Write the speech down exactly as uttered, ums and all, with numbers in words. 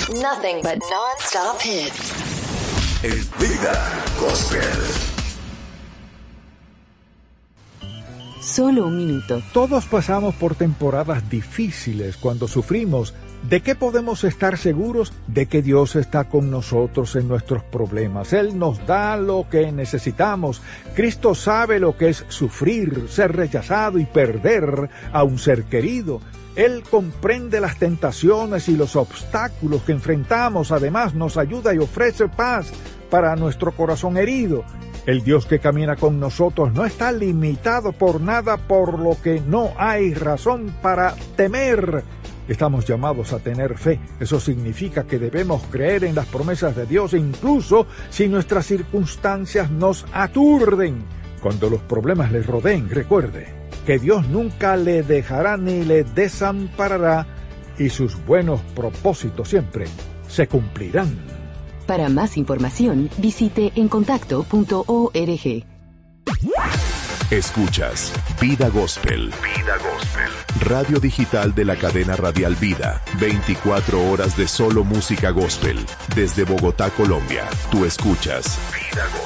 Nothing but non-stop hits. El Vida Gospel. Solo un minuto. Todos pasamos por temporadas difíciles cuando sufrimos. ¿De qué podemos estar seguros? De que Dios está con nosotros en nuestros problemas. Él nos da lo que necesitamos. Cristo sabe lo que es sufrir, ser rechazado y perder a un ser querido. Él comprende las tentaciones y los obstáculos que enfrentamos. Además, nos ayuda y ofrece paz para nuestro corazón herido. El Dios que camina con nosotros no está limitado por nada, por lo que no hay razón para temer. Estamos llamados a tener fe. Eso significa que debemos creer en las promesas de Dios, incluso si nuestras circunstancias nos aturden. Cuando los problemas les rodeen, recuerde que Dios nunca le dejará ni le desamparará y sus buenos propósitos siempre se cumplirán. Para más información, visite encontacto punto org. Escuchas Vida Gospel. Vida Gospel. Radio digital de la cadena radial Vida. veinticuatro horas de solo música gospel. Desde Bogotá, Colombia. Tú escuchas Vida Gospel.